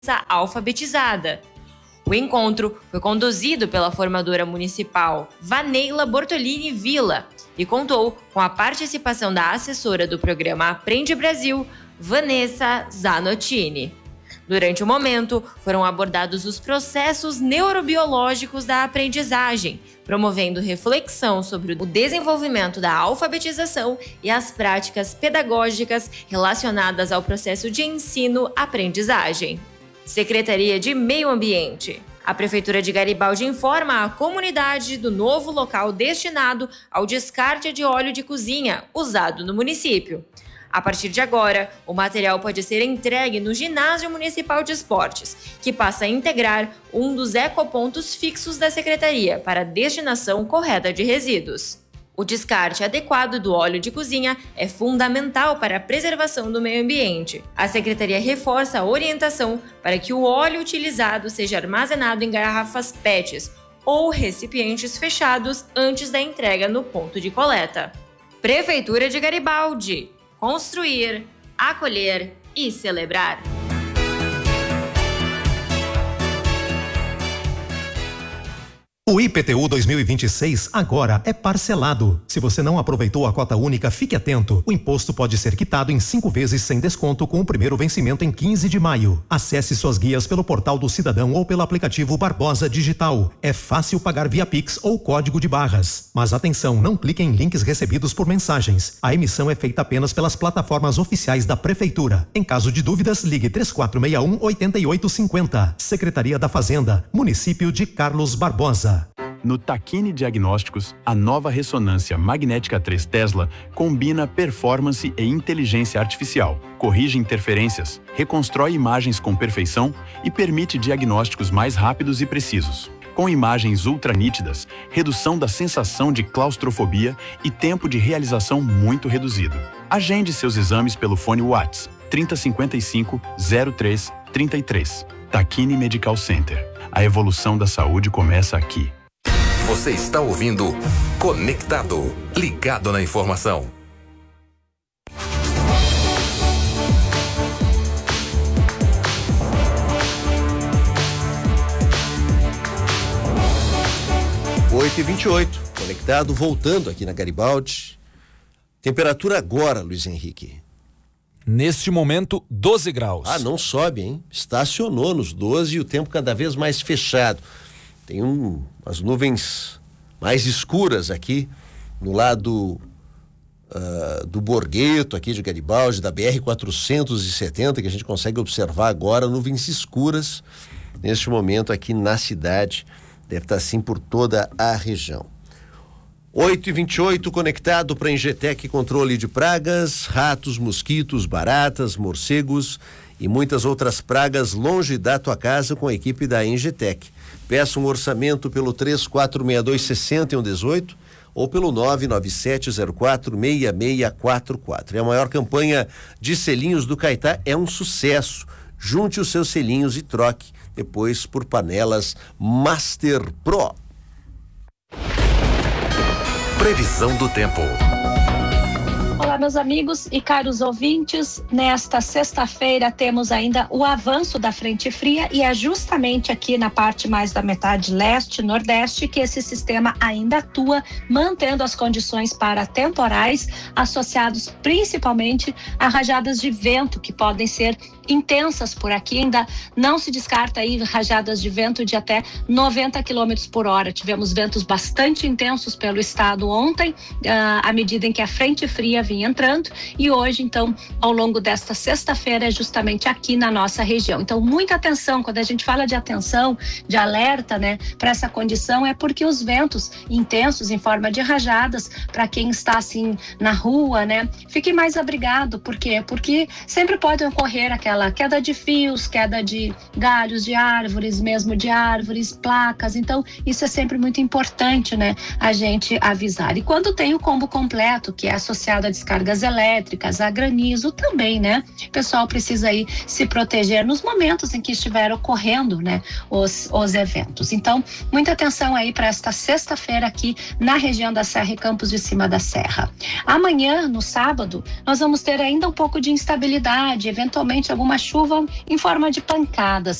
alfabetizada. O encontro foi conduzido pela formadora municipal Vaneila Bortolini Villa e contou com a participação da assessora do programa Aprende Brasil, Vanessa Zanottini. Durante o momento, foram abordados os processos neurobiológicos da aprendizagem, promovendo reflexão sobre o desenvolvimento da alfabetização e as práticas pedagógicas relacionadas ao processo de ensino-aprendizagem. Secretaria de Meio Ambiente. A Prefeitura de Garibaldi informa a comunidade do novo local destinado ao descarte de óleo de cozinha usado no município. A partir de agora, o material pode ser entregue no Ginásio Municipal de Esportes, que passa a integrar um dos ecopontos fixos da Secretaria para a destinação correta de resíduos. O descarte adequado do óleo de cozinha é fundamental para a preservação do meio ambiente. A Secretaria reforça a orientação para que o óleo utilizado seja armazenado em garrafas PETs ou recipientes fechados antes da entrega no ponto de coleta. Prefeitura de Garibaldi. Construir, acolher e celebrar. O IPTU 2026 agora é parcelado. Se você não aproveitou a cota única, fique atento. O imposto pode ser quitado em 5 vezes sem desconto com o primeiro vencimento em 15 de maio. Acesse suas guias pelo portal do Cidadão ou pelo aplicativo Barbosa Digital. É fácil pagar via Pix ou código de barras. Mas atenção, não clique em links recebidos por mensagens. A emissão é feita apenas pelas plataformas oficiais da Prefeitura. Em caso de dúvidas, ligue 3461-8850. Secretaria da Fazenda, Município de Carlos Barbosa. No Takine Diagnósticos, a nova ressonância magnética 3 Tesla combina performance e inteligência artificial, corrige interferências, reconstrói imagens com perfeição e permite diagnósticos mais rápidos e precisos. Com imagens ultra nítidas, redução da sensação de claustrofobia e tempo de realização muito reduzido. Agende seus exames pelo fone WhatsApp 3055-0333. Takine Medical Center. A evolução da saúde começa aqui. Você está ouvindo Conectado, ligado na informação. Oito e 28, Conectado, voltando aqui na Garibaldi. Temperatura agora, Luiz Henrique? Neste momento, 12 graus. Ah, não sobe, hein? Estacionou nos 12 e o tempo cada vez mais fechado. Tem umas nuvens mais escuras aqui no lado do Borgueto, aqui de Garibaldi, da BR-470, que a gente consegue observar agora, nuvens escuras neste momento aqui na cidade. Deve estar assim por toda a região. 8h28, conectado para a Engetec Controle de Pragas, ratos, mosquitos, baratas, morcegos e muitas outras pragas longe da tua casa com a equipe da Engetec. Peça um orçamento pelo 3462-6118 ou pelo 99704-6644. É a maior campanha de selinhos do Caetá, é um sucesso. Junte os seus selinhos e troque depois por panelas Master Pro. Previsão do tempo. Olá, meus amigos e caros ouvintes. Nesta sexta-feira temos ainda o avanço da frente fria e é justamente aqui na parte mais da metade leste-nordeste que esse sistema ainda atua, mantendo as condições para temporais associados principalmente a rajadas de vento que podem ser intensas por aqui. Ainda não se descarta aí rajadas de vento de até 90 km por hora. Tivemos ventos bastante intensos pelo estado ontem, à medida em que a frente fria vinha entrando, e hoje, então, ao longo desta sexta-feira, é justamente aqui na nossa região. Então, muita atenção, quando a gente fala de atenção, de alerta, né, para essa condição, é porque os ventos intensos em forma de rajadas, para quem está assim na rua, né, fique mais abrigado. Por quê? Porque sempre pode ocorrer aquela queda de fios, queda de galhos de árvores, mesmo de árvores, placas. Então, isso é sempre muito importante, né, a gente avisar. E quando tem o combo completo, que é associado a descargas elétricas, a granizo também, né, o pessoal precisa aí se proteger nos momentos em que estiver ocorrendo, né, os eventos. Então, muita atenção aí para esta sexta-feira aqui na região da Serra e Campos de Cima da Serra. Amanhã, no sábado, nós vamos ter ainda um pouco de instabilidade, eventualmente algum alguma chuva em forma de pancadas.